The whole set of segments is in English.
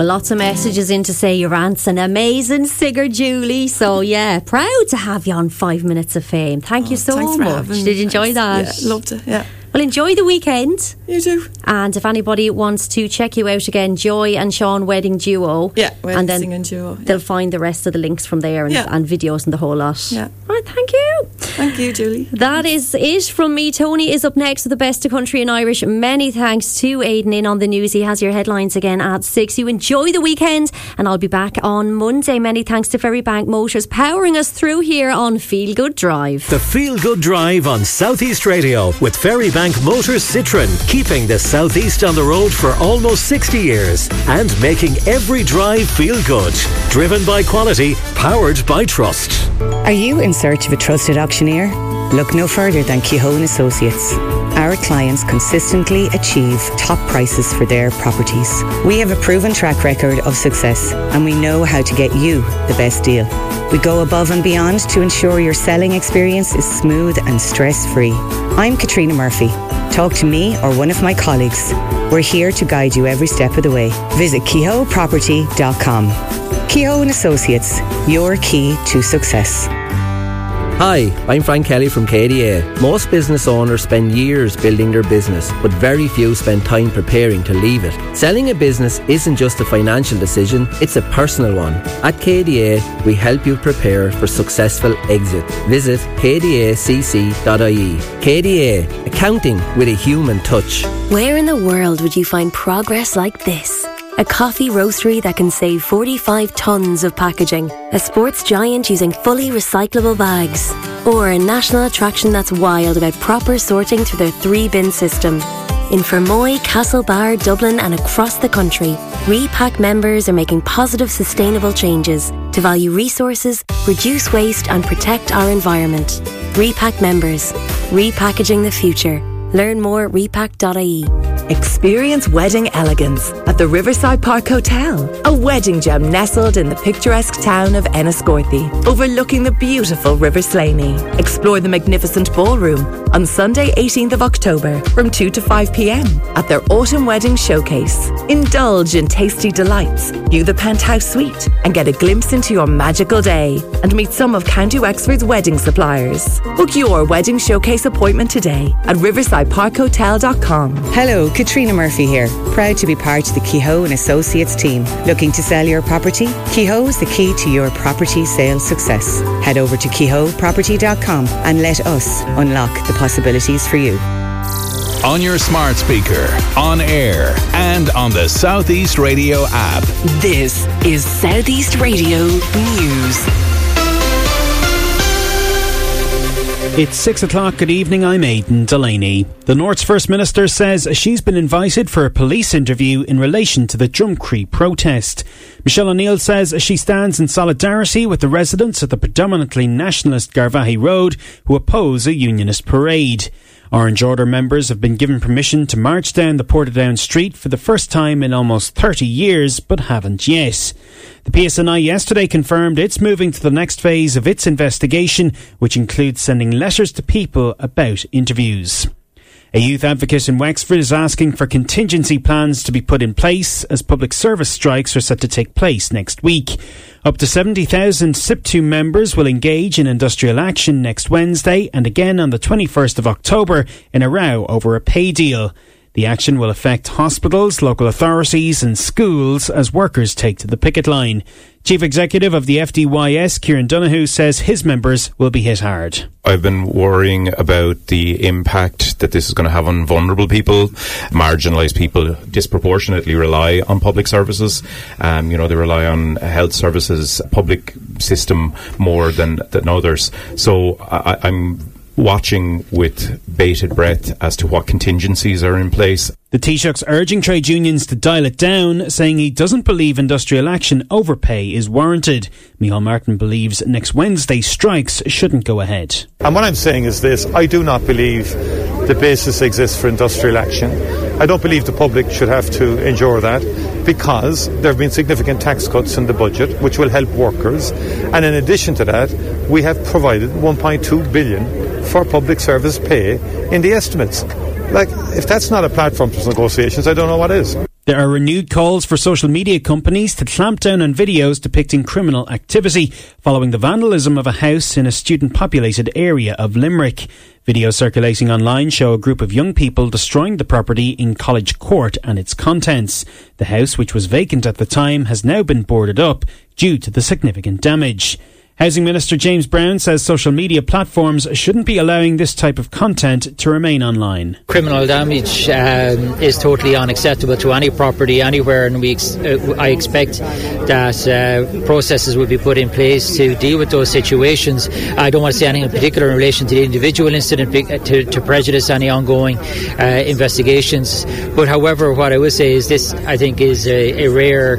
Well, lots of messages in to say your aunt's an amazing singer, Julie. So, yeah, proud to have you on 5 Minutes of Fame. Thank you so much. Did you enjoy that? Yeah, loved it, yeah. Well, enjoy the weekend. You too. And if anybody wants to check you out again, Joy and Sean Wedding Duo. Yeah, wedding singing duo. Yeah. They'll find the rest of the links from there and videos and the whole lot. Yeah. Right, thank you. Thank you, Julie. That is it from me. Tony is up next with the best of country and Irish. Many thanks to Aidan in on the news. He has your headlines again at 6. You enjoy the weekend and I'll be back on Monday. Many thanks to Ferrybank Motors powering us through here on Feel Good Drive. The Feel Good Drive on South East Radio with Ferrybank Motors Citroën, keeping the South East on the road for almost 60 years and making every drive feel good. Driven by quality, powered by trust. Are you in search of a trusted auctioneer? Look no further than Kehoe & Associates. Our clients consistently achieve top prices for their properties. We have a proven track record of success and we know how to get you the best deal. We go above and beyond to ensure your selling experience is smooth and stress-free. I'm Katrina Murphy. Talk to me or one of my colleagues. We're here to guide you every step of the way. Visit kehoeproperty.com. Kehoe & Associates, your key to success. Hi, I'm Frank Kelly from KDA. Most business owners spend years building their business, but very few spend time preparing to leave it. Selling a business isn't just a financial decision, it's a personal one. At KDA, we help you prepare for successful exit. Visit kdacc.ie. KDA, accounting with a human touch. Where in the world would you find progress like this? A coffee roastery that can save 45 tonnes of packaging. A sports giant using fully recyclable bags. Or a national attraction that's wild about proper sorting through their 3-bin system. In Fermoy, Castlebar, Dublin and across the country, Repack members are making positive, sustainable changes to value resources, reduce waste and protect our environment. Repack members. Repackaging the future. Learn more at repack.ie. Experience wedding elegance at the Riverside Park Hotel, a wedding gem nestled in the picturesque town of Enniscorthy, overlooking the beautiful River Slaney. Explore the magnificent ballroom on Sunday 18th of October from 2 to 5 p.m. at their Autumn Wedding Showcase. Indulge in tasty delights, view the penthouse suite and get a glimpse into your magical day and meet some of County Wexford's wedding suppliers. Book your wedding showcase appointment today at riversideparkhotel.com. Hello, Katrina Murphy here, proud to be part of the Kehoe & Associates team. Looking to sell your property? Kehoe is the key to your property sales success. Head over to kehoeproperty.com and let us unlock the possibilities for you. On your smart speaker, on air, and on the South East Radio app. This is South East Radio News. It's 6 o'clock. Good evening, I'm Aidan Delaney. The North's First Minister says she's been invited for a police interview in relation to the Drumcree protest. Michelle O'Neill says she stands in solidarity with the residents at the predominantly nationalist Garvaghey Road who oppose a unionist parade. Orange Order members have been given permission to march down the Portadown Street for the first time in almost 30 years, but haven't yet. The PSNI yesterday confirmed it's moving to the next phase of its investigation, which includes sending letters to people about interviews. A youth advocate in Wexford is asking for contingency plans to be put in place as public service strikes are set to take place next week. Up to 70,000 SIP2 members will engage in industrial action next Wednesday and again on the 21st of October in a row over a pay deal. The action will affect hospitals, local authorities and schools as workers take to the picket line. Chief Executive of the FDYS, Kieran Donoghue, says his members will be hit hard. I've been worrying about the impact that this is going to have on vulnerable people. Marginalised people disproportionately rely on public services. They rely on health services, public system more than others. So I'm watching with bated breath as to what contingencies are in place. The Taoiseach's urging trade unions to dial it down, saying he doesn't believe industrial action over pay is warranted. Micheál Martin believes next Wednesday's strikes shouldn't go ahead. And what I'm saying is this: I do not believe the basis exists for industrial action. I don't believe the public should have to endure that, because there have been significant tax cuts in the budget which will help workers, and in addition to that we have provided 1.2 billion for public service pay in the estimates. If that's not a platform for negotiations, I don't know what is. There are renewed calls for social media companies to clamp down on videos depicting criminal activity following the vandalism of a house in a student-populated area of Limerick. Videos circulating online show a group of young people destroying the property in College Court and its contents. The house, which was vacant at the time, has now been boarded up due to the significant damage. Housing Minister James Brown says social media platforms shouldn't be allowing this type of content to remain online. Criminal damage is totally unacceptable to any property anywhere, and I expect that processes will be put in place to deal with those situations. I don't want to say anything in particular in relation to the individual incident to prejudice any ongoing investigations. But however, what I will say is this, I think, is a rare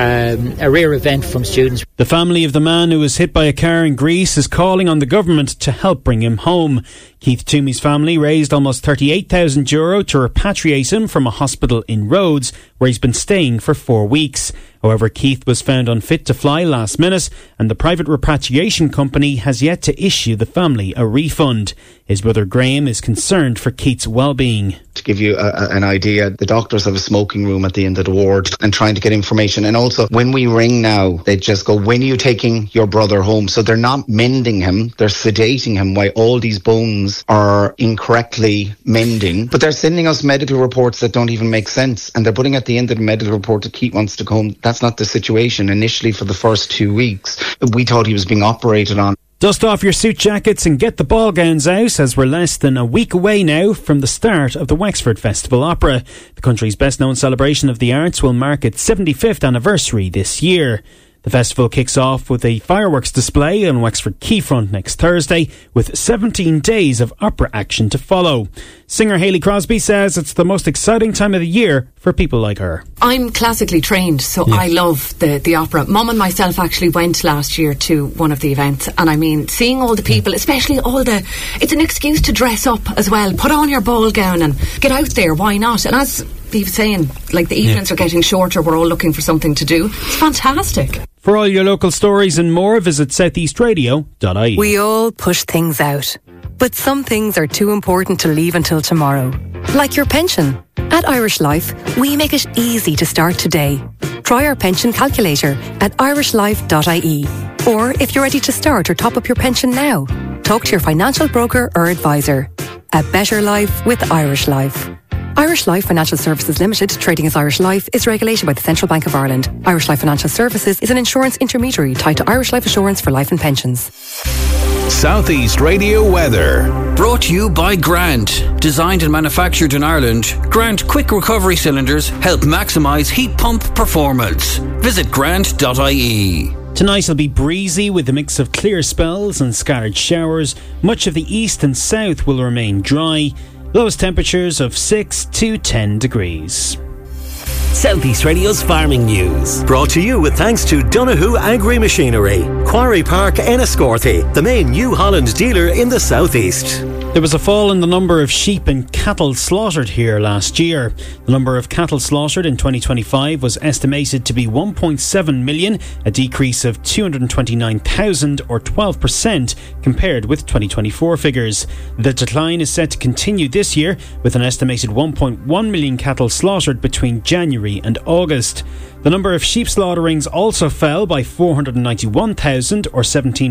event from students. The family of the man who was hit by a car in Greece is calling on the government to help bring him home. Keith Toomey's family raised almost €38,000 to repatriate him from a hospital in Rhodes, where he's been staying for 4 weeks. However, Keith was found unfit to fly last minute, and the private repatriation company has yet to issue the family a refund. His brother Graham is concerned for Keith's well-being. To give you an idea, the doctors have a smoking room at the end of the ward and trying to get information. And also, when we ring now, they just go, when are you taking your brother home? So they're not mending him, they're sedating him while all these bones are incorrectly mending. But they're sending us medical reports that don't even make sense. And they're putting at the end of the medical report that Keith wants to go home. That's not the situation. Initially, for the first 2 weeks, we thought he was being operated on. Dust off your suit jackets and get the ball gowns out, as we're less than a week away now from the start of the Wexford Festival Opera. The country's best-known celebration of the arts will mark its 75th anniversary this year. The festival kicks off with a fireworks display on Wexford Quayfront next Thursday, with 17 days of opera action to follow. Singer Hayley Crosby says it's the most exciting time of the year for people like her. I'm classically trained, so I love the opera. Mum and myself actually went last year to one of the events, and I mean, seeing all the people, especially it's an excuse to dress up as well. Put on your ball gown and get out there, why not? And as Steve was saying, like, the evenings are getting shorter, we're all looking for something to do. It's fantastic. For all your local stories and more, visit southeastradio.ie. We all push things out, but some things are too important to leave until tomorrow. Like your pension. At Irish Life, we make it easy to start today. Try our pension calculator at irishlife.ie. Or if you're ready to start or top up your pension now, talk to your financial broker or advisor. A better life with Irish Life. Irish Life Financial Services Limited, trading as Irish Life, is regulated by the Central Bank of Ireland. Irish Life Financial Services is an insurance intermediary tied to Irish Life Assurance for life and pensions. Southeast Radio weather. Brought to you by Grant. Designed and manufactured in Ireland, Grant quick recovery cylinders help maximise heat pump performance. Visit grant.ie. Tonight will be breezy with a mix of clear spells and scattered showers. Much of the east and south will remain dry. Lowest temperatures of 6 to 10 degrees. Southeast Radio's Farming News. Brought to you with thanks to Donoghue Agri-Machinery, Quarry Park, Enniscorthy, the main New Holland dealer in the southeast. There was a fall in the number of sheep and cattle slaughtered here last year. The number of cattle slaughtered in 2025 was estimated to be 1.7 million, a decrease of 229,000 or 12% compared with 2024 figures. The decline is set to continue this year, with an estimated 1.1 million cattle slaughtered between January and August. The number of sheep slaughterings also fell by 491,000 or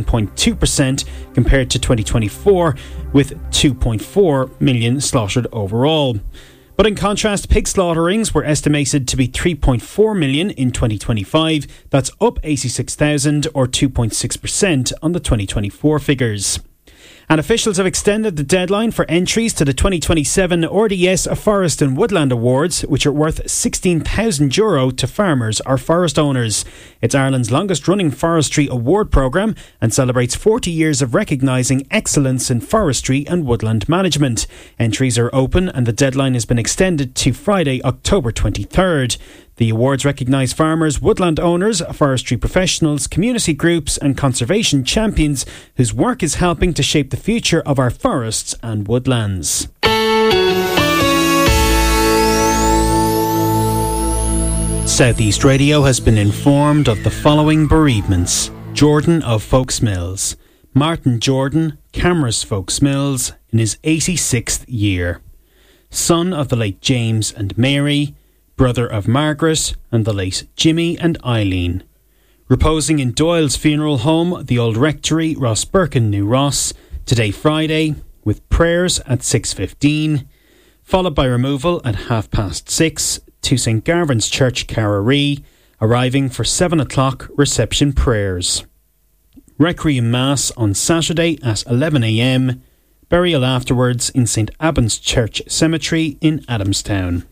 17.2% compared to 2024, with 2.4 million slaughtered overall. But in contrast, pig slaughterings were estimated to be 3.4 million in 2025. That's up 86,000 or 2.6% on the 2024 figures. And officials have extended the deadline for entries to the 2027 RDS Forest and Woodland Awards, which are worth €16,000 to farmers or forest owners. It's Ireland's longest-running forestry award programme and celebrates 40 years of recognising excellence in forestry and woodland management. Entries are open and the deadline has been extended to Friday, October 23rd. The awards recognise farmers, woodland owners, forestry professionals, community groups and conservation champions whose work is helping to shape the future of our forests and woodlands. Southeast Radio has been informed of the following bereavements. Jordan of Folks Mills. Martin Jordan, Camrus Folks Mills, in his 86th year. Son of the late James and Mary, brother of Margaret and the late Jimmy and Eileen. Reposing in Doyle's funeral home, the Old Rectory, Rossberkin, New Ross, today Friday, with prayers at 6:15, followed by removal at 6:30 to St Garvin's Church, Carraree, arriving for 7 o'clock reception prayers. Requiem Mass on Saturday at 11 a.m, burial afterwards in St Abban's Church Cemetery in Adamstown.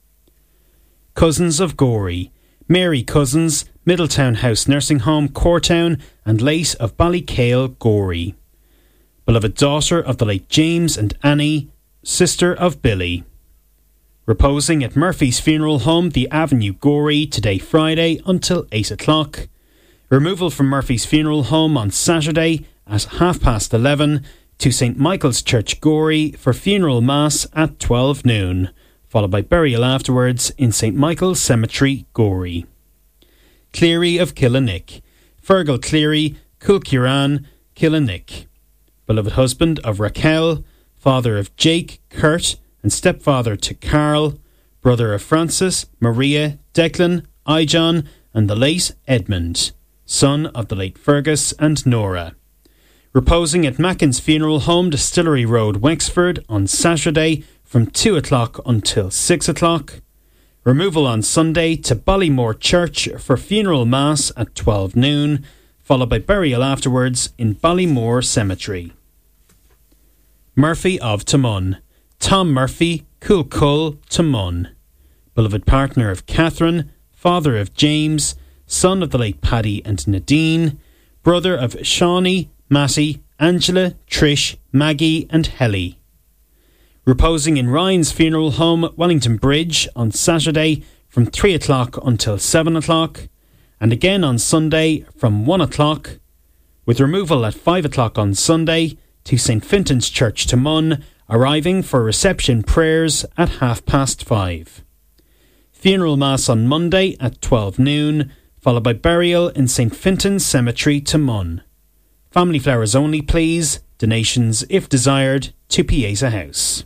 Cousins of Gorey, Mary Cousins, Middletown House Nursing Home, Cortown, and late of Ballycale, Gorey. Beloved daughter of the late James and Annie, sister of Billy. Reposing at Murphy's Funeral Home, the Avenue, Gorey, today Friday until 8 o'clock. Removal from Murphy's Funeral Home on Saturday at 11:30 to St Michael's Church, Gorey, for funeral mass at 12 noon, followed by burial afterwards in St Michael's Cemetery, Gorey. Cleary of Killinick, Fergal Cleary, Coolkiran, Killinick. Beloved husband of Raquel, father of Jake, Kurt, and stepfather to Carl, brother of Francis, Maria, Declan, Ijon, and the late Edmund, son of the late Fergus and Nora. Reposing at Mackin's Funeral Home, Distillery Road, Wexford, on Saturday from 2 o'clock until 6 o'clock. Removal on Sunday to Ballymore Church for funeral mass at 12 noon, followed by burial afterwards in Ballymore Cemetery. Murphy of Tamun, Tom Murphy, Coolcull, Tamun. Beloved partner of Catherine, father of James, son of the late Paddy and Nadine, brother of Shawnee, Matty, Angela, Trish, Maggie and Helly. Reposing in Ryan's Funeral Home, Wellington Bridge, on Saturday from 3 o'clock until 7 o'clock, and again on Sunday from 1 o'clock, with removal at 5 o'clock on Sunday to St Fintan's Church, Tamun, arriving for reception prayers at 5:30. Funeral Mass on Monday at 12 noon, followed by burial in St Fintan's Cemetery, Tamun. Family flowers only, please. Donations, if desired, to Pieta House.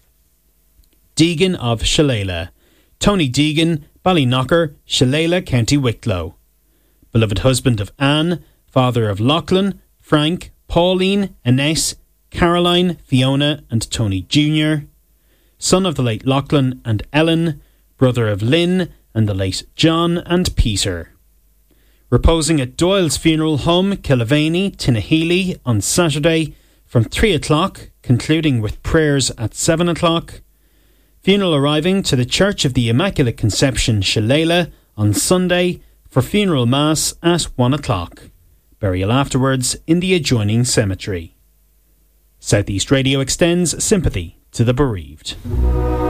Deegan of Shillelagh, Tony Deegan, Ballyknocker, Shillelagh, County Wicklow. Beloved husband of Anne, father of Lachlan, Frank, Pauline, Ines, Caroline, Fiona and Tony Jr. Son of the late Lachlan and Ellen, brother of Lynn and the late John and Peter. Reposing at Doyle's Funeral Home, Killavaney, Tinnahealy, on Saturday from 3 o'clock, concluding with prayers at 7 o'clock. Funeral arriving to the Church of the Immaculate Conception, Shillelagh, on Sunday for funeral mass at 1 o'clock. Burial afterwards in the adjoining cemetery. South East Radio extends sympathy to the bereaved.